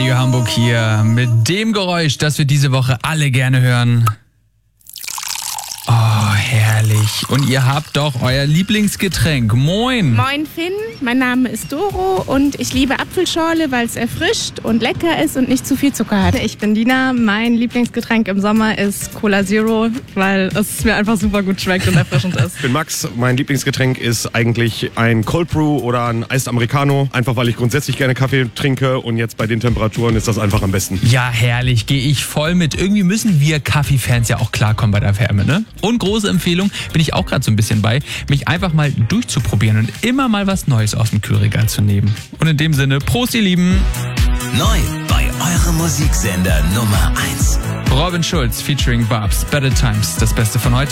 Radio Hamburg hier mit dem Geräusch, das wir diese Woche alle gerne hören. Oh, herrlich. Und ihr habt doch euer Lieblingsgetränk. Moin. Moin Finn, mein Name ist Doro und ich liebe Apfelschorle, weil es erfrischt und lecker ist und nicht zu viel Zucker hat. Ich bin Dina, mein Lieblingsgetränk im Sommer ist Cola Zero, weil es mir einfach super gut schmeckt und erfrischend ist. Ich bin Max, mein Lieblingsgetränk ist eigentlich ein Cold Brew oder ein Iced Americano, einfach weil ich grundsätzlich gerne Kaffee trinke und jetzt bei den Temperaturen ist das einfach am besten. Ja, herrlich, gehe ich voll mit. Irgendwie müssen wir Kaffeefans ja auch klarkommen bei der Wärme, ne? Und große Empfehlung, bin ich auch gerade so ein bisschen bei, mich einfach mal durchzuprobieren und immer mal was Neues aus dem Kühlregal zu nehmen. Und in dem Sinne, Prost ihr Lieben! Neu bei eurem Musiksender Nummer 1. Robin Schulz featuring Babs, Better Times, das Beste von heute.